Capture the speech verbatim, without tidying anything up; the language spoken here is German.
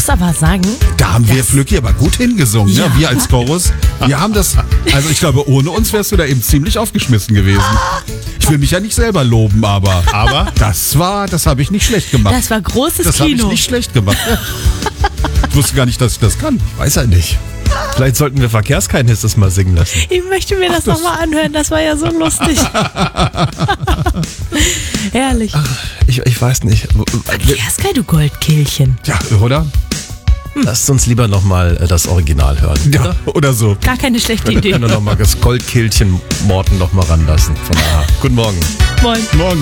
muss aber sagen... Da haben wir Flücki aber gut hingesungen, ja. Ja. Wir als Chorus. Wir haben das, also ich glaube, ohne uns wärst du da eben ziemlich aufgeschmissen gewesen. Ich will mich ja nicht selber loben, aber, Aber? das war, das habe ich nicht schlecht gemacht. Das war großes Das habe ich Kino. nicht schlecht gemacht. Ich wusste gar nicht, dass ich das kann. Weiß er nicht. Vielleicht sollten wir Verkehrskeimnis das mal singen lassen. Ich möchte mir das, das- nochmal anhören, das war ja so lustig. Herrlich. Ich, ich weiß nicht. Verkehrskai, du Goldkehlchen. Ja, oder? Lasst uns lieber nochmal das Original hören. Ja, oder so. Gar keine schlechte Wir Idee. können nochmal das Goldkehlchen Morten nochmal ranlassen. Von A. Guten Morgen. Moin. Morgen.